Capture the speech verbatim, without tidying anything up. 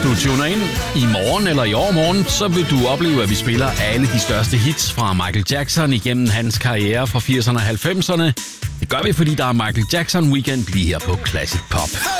du tuner ind i morgen eller i overmorgen, så vil du opleve, at vi spiller alle de største hits fra Michael Jackson igennem hans karriere fra firserne og halvfemserne. Det gør vi, fordi der er Michael Jackson Weekend lige her på Classic Pop.